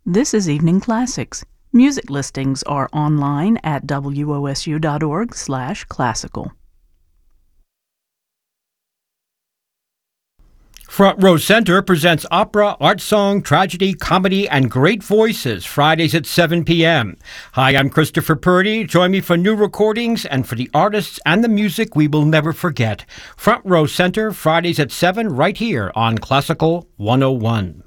This is Evening Classics. Music listings are online at wosu.org/classical. Front Row Center presents opera, art song, tragedy, comedy, and great voices Fridays at 7 p.m. Hi, I'm Christopher Purdy. Join me for new recordings and for the artists and the music we will never forget. Front Row Center, Fridays at 7 right here on Classical 101.